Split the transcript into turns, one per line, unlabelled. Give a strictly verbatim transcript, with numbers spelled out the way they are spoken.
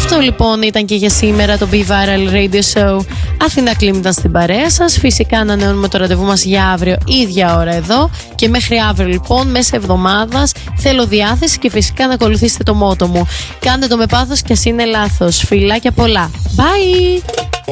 Αυτό λοιπόν ήταν και για σήμερα το Be Viral Radio Show. Αθηνά Κλίμ ήταν στην παρέα σας. Φυσικά ανανεώνουμε το ραντεβού μας για αύριο, ίδια ώρα εδώ. Και μέχρι αύριο λοιπόν, μέσα εβδομάδας, θέλω διάθεση και φυσικά να ακολουθήσετε το μότο μου. Κάντε το με πάθος και ας είναι λάθος. Φιλάκια πολλά. Bye!